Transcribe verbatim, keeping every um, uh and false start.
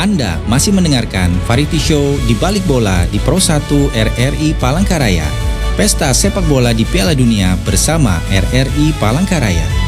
Anda masih mendengarkan Variety Show di Balik Bola di Pro satu R R I Palangkaraya. Pesta sepak bola di Piala Dunia bersama R R I Palangkaraya.